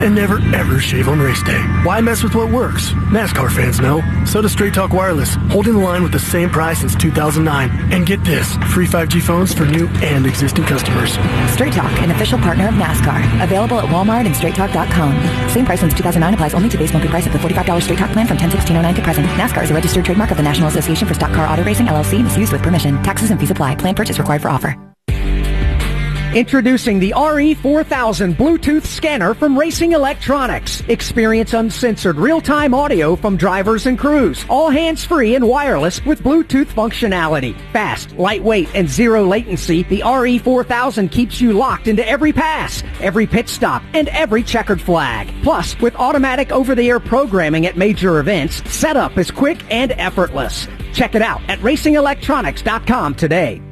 And never, ever shave on race day. Why mess with what works? NASCAR fans know. So does Straight Talk Wireless, holding the line with the same price since 2009. And get this, free 5G phones for new and existing customers. Straight Talk, an official partner of NASCAR. Available at Walmart and StraightTalk.com. Same price since 2009 applies only to base monthly price of the $45 Straight Talk plan from 10/16/09 to present. NASCAR is a registered trademark of the National Association for Stock Car Auto Racing, LLC, misused with permission. Taxes and fees apply. Plan purchase required for offer. Introducing the RE4000 Bluetooth scanner from Racing Electronics. Experience uncensored real-time audio from drivers and crews. All hands-free and wireless with Bluetooth functionality. Fast, lightweight, and zero latency, the RE4000 keeps you locked into every pass, every pit stop, and every checkered flag. Plus, with automatic over-the-air programming at major events, setup is quick and effortless. Check it out at racingelectronics.com today.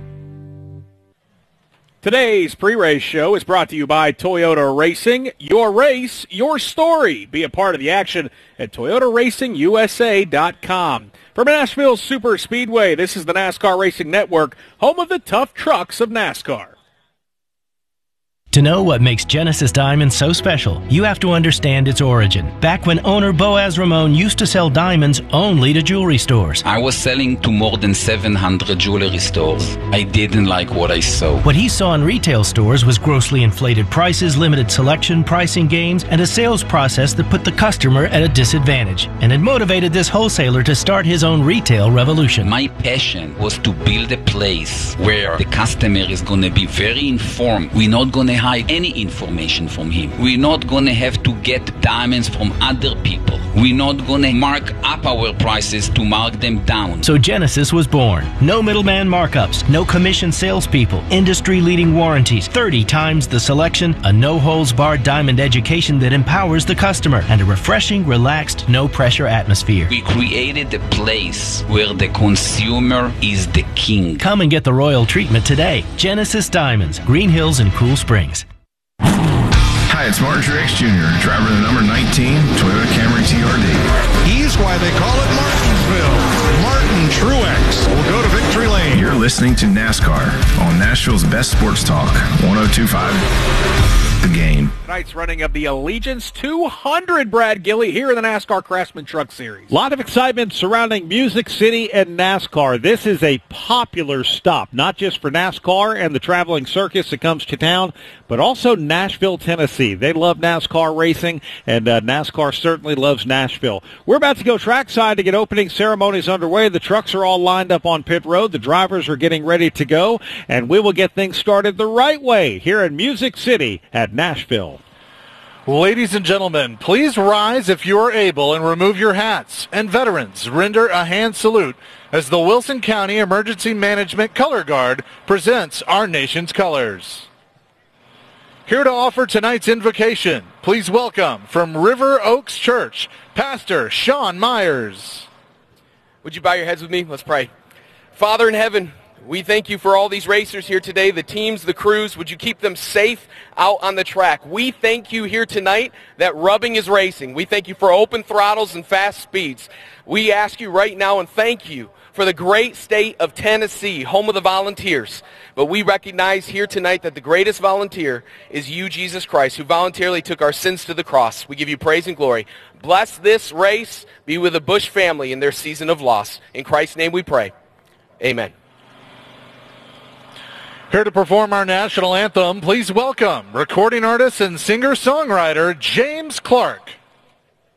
Today's pre-race show is brought to you by Toyota Racing. Your race, your story. Be a part of the action at ToyotaRacingUSA.com. From Nashville Super Speedway, this is the NASCAR Racing Network, home of the tough trucks of NASCAR. To know what makes Genesis Diamonds so special, you have to understand its origin. Back when owner Boaz Ramon used to sell diamonds only to jewelry stores. I was selling to more than 700 jewelry stores. I didn't like what I saw. What he saw in retail stores was grossly inflated prices, limited selection, pricing games, and a sales process that put the customer at a disadvantage. And it motivated this wholesaler to start his own retail revolution. My passion was to build a place where the customer is going to be very informed. We're not going to hide any information from him. We're not going to have to get diamonds from other people. We're not going to mark up our prices to mark them down. So Genesis was born. No middleman markups, no commission salespeople, industry-leading warranties, 30 times the selection, a no-holds-barred diamond education that empowers the customer, and a refreshing, relaxed, no-pressure atmosphere. We created a place where the consumer is the king. Come and get the royal treatment today. Genesis Diamonds, Green Hills and Cool Springs. Hi, it's Martin Truex Jr., driver of the number 19 Toyota Camry TRD. He's why they call it Martinsville. Martin Truex will go to victory lane. You're listening to NASCAR on Nashville's best sports talk, 102.5 The Game. Tonight's running of the Allegiance 200, Brad Gilly, here in the NASCAR Craftsman Truck Series. A lot of excitement surrounding Music City and NASCAR. This is a popular stop, not just for NASCAR and the traveling circus that comes to town, but also Nashville, Tennessee. They love NASCAR racing, and NASCAR certainly loves Nashville. We're about to go trackside to get opening ceremonies underway. The trucks are all lined up on pit road. The drivers are getting ready to go, and we will get things started the right way here in Music City at Nashville. Ladies and gentlemen, please rise if you are able and remove your hats. And veterans, render a hand salute as the Wilson County Emergency Management Color Guard presents our nation's colors. Here to offer tonight's invocation, please welcome from River Oaks Church, Pastor Sean Myers. Would you bow your heads with me? Let's pray. Father in heaven, we thank you for all these racers here today, the teams, the crews. Would you keep them safe out on the track? We thank you here tonight that rubbing is racing. We thank you for open throttles and fast speeds. We ask you right now and thank you for the great state of Tennessee, home of the volunteers. But we recognize here tonight that the greatest volunteer is you, Jesus Christ, who voluntarily took our sins to the cross. We give you praise and glory. Bless this race. Be with the Bush family in their season of loss. In Christ's name we pray. Amen. Here to perform our national anthem, please welcome recording artist and singer-songwriter James Clark.